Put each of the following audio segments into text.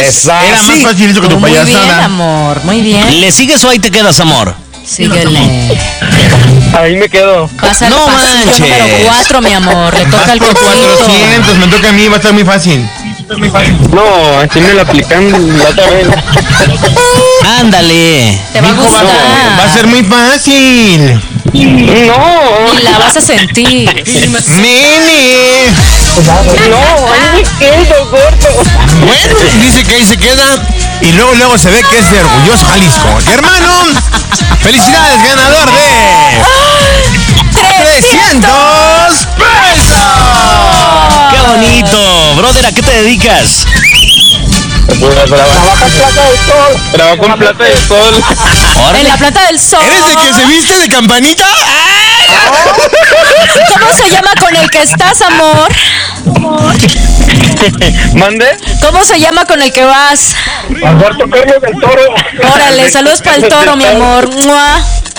Era más fácil eso que tu payasada. Muy bien, amor, muy bien. ¿Le sigues o ahí te quedas, amor? Síguele. Ahí me quedo. Pasa el No pasillo manches. número 4, mi amor. Le toca Vas al por cojito. 400, me toca a mí, va a estar muy fácil. No, así me lo aplican la otra vez. Ándale. Te va a gustar. Va a ser muy fácil. No, Y la vas a sentir. Nene. no, ahí me quedo, gordo. Bueno, dice que ahí se queda y luego se ve que es de Orgulloso Jalisco. Y hermano, felicidades, ganador de 300 pesos. ¡Qué bonito! Brother, ¿a qué te dedicas? Trabajo en Plata del Sol. En la Plata del Sol. ¿Eres de que se viste de campanita? ¿Cómo se llama con el que estás, amor? ¿Mande? ¿Cómo se llama con el que vas? Alberto Carlos del Toro. Órale, saludos para el toro, mi amor. ¡Mua!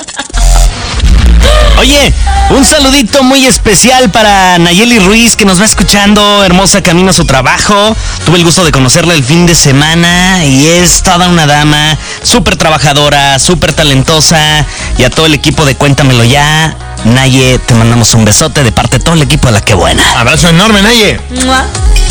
Oye, un saludito muy especial para Nayeli Ruiz, que nos va escuchando, hermosa, camino a su trabajo. Tuve el gusto de conocerla el fin de semana y es toda una dama, súper trabajadora, súper talentosa. Y a todo el equipo de Cuéntamelo Ya, Naye, te mandamos un besote de parte de todo el equipo de La Que Buena. Abrazo enorme, Naye. ¡Mua!